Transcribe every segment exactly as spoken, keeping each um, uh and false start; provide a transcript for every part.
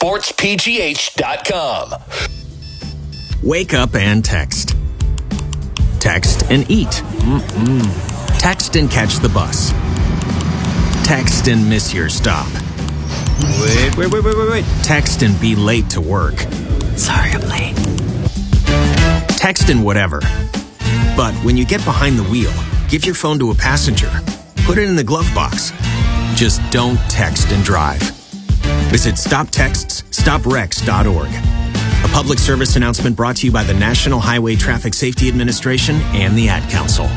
sports p g h dot com. Wake up and text. Text and eat. Mm-mm. Text and catch the bus. Text and miss your stop. Wait, wait, wait, wait, wait, wait. Text and be late to work. Sorry, I'm late. Text and whatever. But when you get behind the wheel, give your phone to a passenger. Put it in the glove box. Just don't text and drive. Visit stop texts stop wrecks dot org. A public service announcement brought to you by the National Highway Traffic Safety Administration and the Ad Council.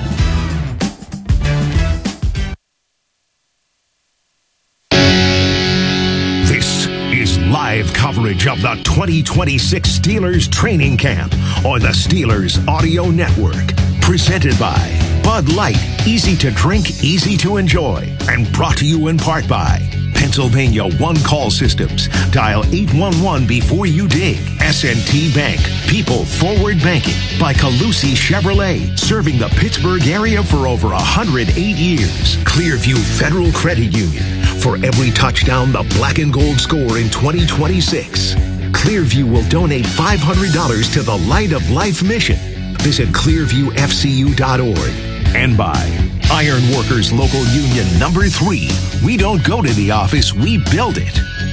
This is live coverage of the twenty twenty-six Steelers training camp on the Steelers Audio Network. Presented by Bud Light, easy to drink, easy to enjoy. And brought to you in part by Pennsylvania One Call Systems. Dial eight one one before you dig. S and T Bank. People Forward Banking. By Calusi Chevrolet. Serving the Pittsburgh area for over one hundred eight years. Clearview Federal Credit Union. For every touchdown the black and gold score in twenty twenty-six. Clearview will donate five hundred dollars to the Light of Life mission. Visit clearview f c u dot org. And by Iron Workers Local Union Number three. We don't go to the office, we build it.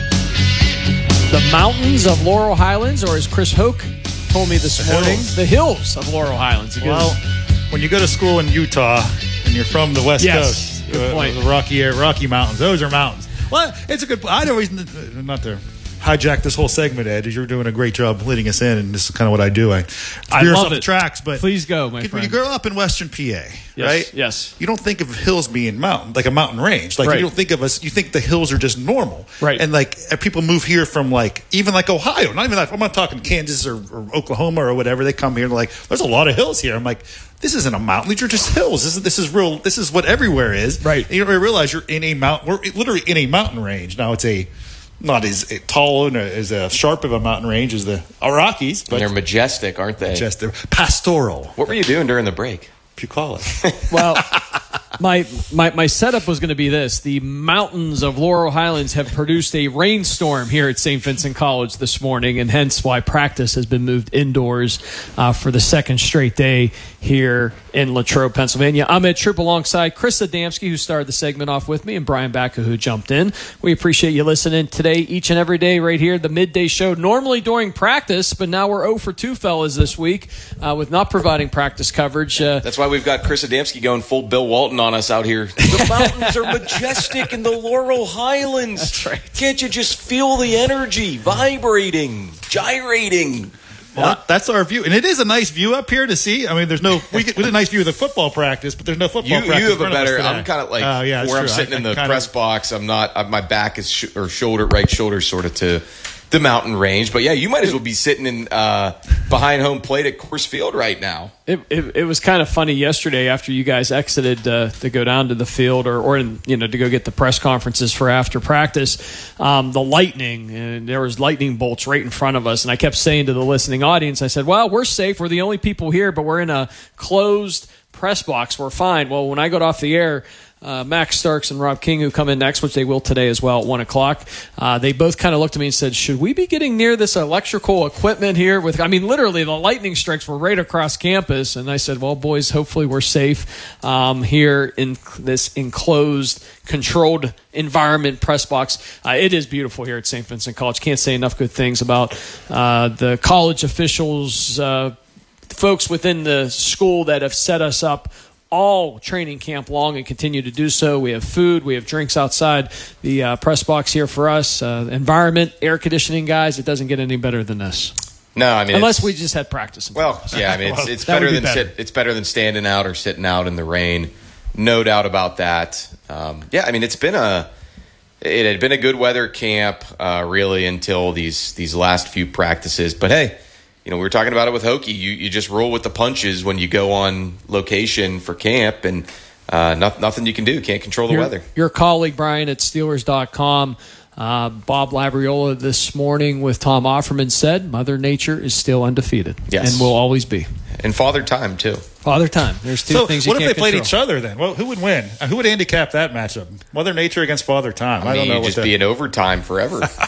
The mountains of Laurel Highlands, or as Chris Hoke told me this the morning, hills. the hills of Laurel Highlands. Well, when you go to school in Utah and you're from the West yes, Coast, good uh, point. the Rocky Rocky Mountains, those are mountains. Well, it's a good. I don't reason not to hijack this whole segment, Ed. You're doing a great job leading us in, and this is kind of what I do. I, I veer us love off it. the tracks, but please go, my when friend. you grow up in Western P A, yes, right? Yes. You don't think of hills being mountain, like a mountain range. Like right. you don't think of us. You think the hills are just normal, right? And like people move here from like even like Ohio. Not even like I'm not talking Kansas or, or Oklahoma or whatever. They come here and like there's a lot of hills here. I'm like, this isn't a mountain. These are just hills. This is this is real. This is what everywhere is. Right. And you don't realize you're in a mountain. We're literally in a mountain range. Now it's a not as tall and as uh, sharp of a mountain range as the Rockies, but they're majestic, aren't they? Majestic, pastoral. What were you doing during the break? If you call it. Well, my, my my setup was going to be this. The mountains of Laurel Highlands have produced a rainstorm here at Saint Vincent College this morning, and hence why practice has been moved indoors uh, for the second straight day here in Latrobe, Pennsylvania. I'm Ed Troop alongside Chris Adamski, who started the segment off with me, and Brian Baca, who jumped in. We appreciate you listening today, each and every day, right here, the midday show, normally during practice, but now we're oh for two, fellas, this week uh, with not providing practice coverage. Uh, That's why we've got Chris Adamski going full Bill Walton on us out here. The mountains are majestic in the Laurel Highlands. That's right. Can't you just feel the energy vibrating, gyrating? Well, that's our view, and it is a nice view up here to see. I mean, there's no we get, we get a nice view of the football practice, but there's no football You, practice. you have in a front of us better. today. I'm kind of like Oh, yeah, that's where I'm true. sitting I- in I the kinda- press box. I'm not. I, my back is sh- or shoulder, right shoulder, sort of to the mountain range. But yeah, you might as well be sitting in uh, behind home plate at Coors Field right now. It, it, it was kind of funny yesterday after you guys exited uh, to go down to the field or, or in, you know, to go get the press conferences for after practice. Um, the lightning, and there was lightning bolts right in front of us. And I kept saying to the listening audience, I said, well, we're safe. We're the only people here, but we're in a closed press box. We're fine. Well, when I got off the air, Uh, Max Starks and Rob King, who come in next, which they will today as well at one o'clock, uh, they both kind of looked at me and said, should we be getting near this electrical equipment here? With, I mean, literally, the lightning strikes were right across campus. And I said, well, boys, hopefully we're safe um, here in this enclosed, controlled environment press box. Uh, it is beautiful here at Saint Vincent College. Can't say enough good things about uh, the college officials, uh, folks within the school that have set us up all training camp long and continue to do so. We have food, we have drinks outside the uh, press box here for us. Uh, environment, air conditioning, guys, it doesn't get any better than this. No, I mean, unless we just had practice. Well, yeah, I mean, it's, it's That better would be than better. Sit, it's better than standing out or sitting out in the rain. No doubt about that. Um, yeah, I mean, it's been a it had been a good weather camp uh, really until these these last few practices. But hey, you know, we were talking about it with Hokie. You you just roll with the punches when you go on location for camp, and uh, not, nothing you can do. Can't control the your, weather. Your colleague, Brian, at Steelers dot com, uh, Bob Labriola this morning with Tom Offerman said, Mother Nature is still undefeated. Yes. And will always be. And Father Time, too. Father Time. There's two so things you what can't if they played control. each other then? Well, who would win? Uh, who would handicap that matchup? Mother Nature against Father Time. I, I mean, don't know. you'd what just the, be in overtime forever.